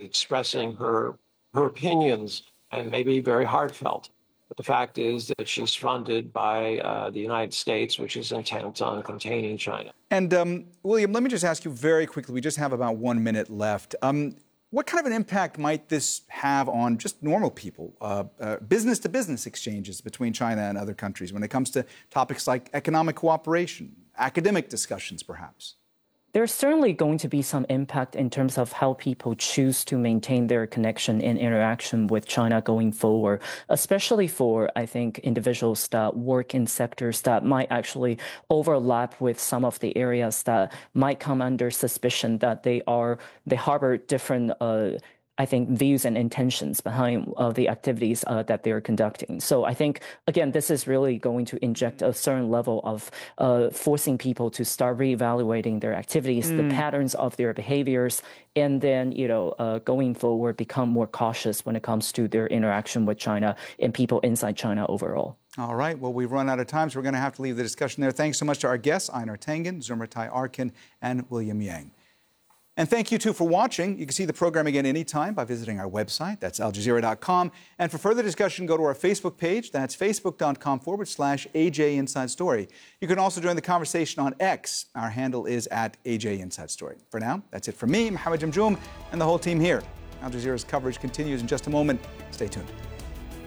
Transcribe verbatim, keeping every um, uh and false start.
expressing her her opinions and maybe very heartfelt. But the fact is that she's funded by uh, the United States, which is intent on containing China. And, um, William, let me just ask you very quickly. We just have about one minute left. Um, what kind of an impact might this have on just normal people, uh, uh, business-to-business exchanges between China and other countries when it comes to topics like economic cooperation, academic discussions, perhaps? There's certainly going to be some impact in terms of how people choose to maintain their connection and interaction with China going forward, especially for, I think, individuals that work in sectors that might actually overlap with some of the areas that might come under suspicion that they are, they harbor different uh, I think, views and intentions behind uh, the activities uh, that they're conducting. So I think, again, this is really going to inject a certain level of uh, forcing people to start reevaluating their activities, mm. the patterns of their behaviors, and then, you know, uh, going forward, become more cautious when it comes to their interaction with China and people inside China overall. All right. Well, we've run out of time, so we're going to have to leave the discussion there. Thanks so much to our guests, Einar Tangen, Zurmutai Arkin, and William Yang. And thank you, too, for watching. You can see the program again anytime by visiting our website. That's al jazeera dot com. And for further discussion, go to our Facebook page. That's facebook.com forward slash AJ Inside Story. You can also join the conversation on X. Our handle is at A J Inside Story. For now, that's it from me, Mohammed Jamjoom, and the whole team here. Al Jazeera's coverage continues in just a moment. Stay tuned.